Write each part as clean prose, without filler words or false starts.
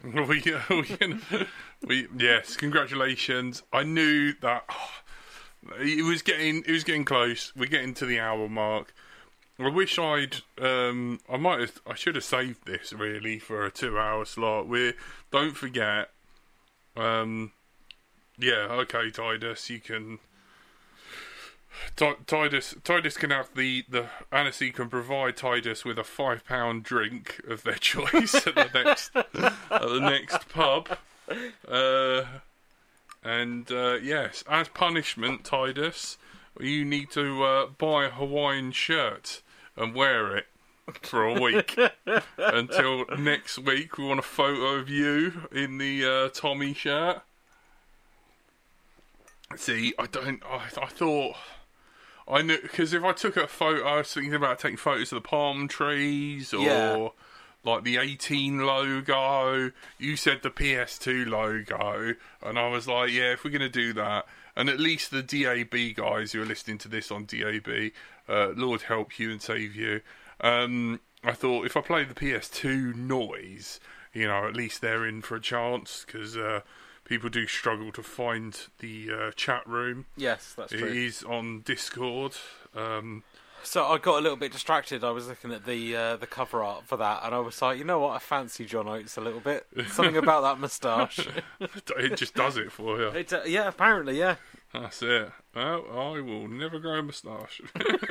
Yes, congratulations. I knew that it was getting close. We're getting to the hour mark. I wish I should have saved this really for a 2-hour slot. Don't forget. Okay, Titus, you can. Titus can have the Annecy can provide Titus with a £5 drink of their choice at the next pub. Yes, as punishment, Titus, you need to buy a Hawaiian shirt and wear it for a week until next week. We want a photo of you in the Tommy shirt. See, I thought I knew, because if I took a photo, I was thinking about taking photos of the palm trees or like the 18 logo. You said the PS2 logo, and I was like, yeah, if we're going to do that, and at least the DAB guys who are listening to this on DAB, Lord help you and save you. I thought if I play the PS2 noise, at least they're in for a chance, because people do struggle to find the chat room. Yes, that's true. It is on Discord. So I got a little bit distracted. I was looking at the cover art for that, and I was like, you know what? I fancy John Oates a little bit. Something about that moustache. It just does it for you. Yeah, apparently, yeah. That's it. Well, I will never grow a moustache.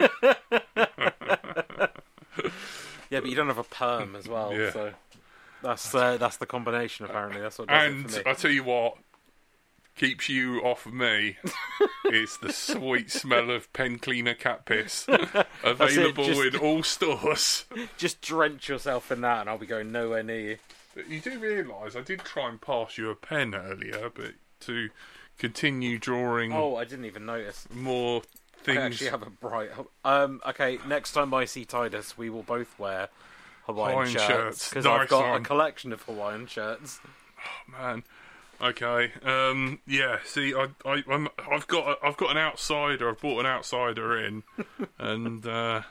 Yeah, but you don't have a perm as well, Yeah. so that's the combination. Apparently, that's what does it for me. I tell you what keeps you off of me. It's the sweet smell of pen cleaner cat piss, available in all stores. Just drench yourself in that, and I'll be going nowhere near you. But you do realise I did try and pass you a pen earlier, but to continue drawing. Oh, I didn't even notice. More things. I actually have a bright. Okay, next time I see Titus, we will both wear Hawaiian shirts, because I've got a collection of Hawaiian shirts. Oh man. Okay. See, I've got an outsider. I've brought an outsider in, and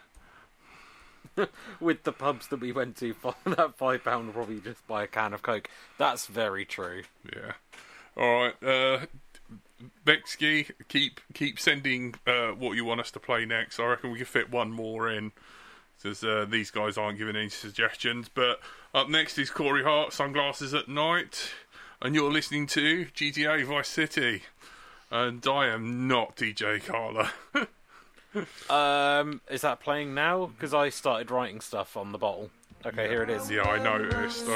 with the pubs that we went to, for that £5 will probably just buy a can of Coke. That's very true. Yeah. All right. Bexky, keep sending what you want us to play next. I reckon we can fit one more in, because these guys aren't giving any suggestions. But up next is Corey Hart, Sunglasses at Night, and you're listening to GTA Vice City, and I am not DJ Carla. Is that playing now? Because I started writing stuff on the bottle. Okay, here it is. Yeah, I noticed.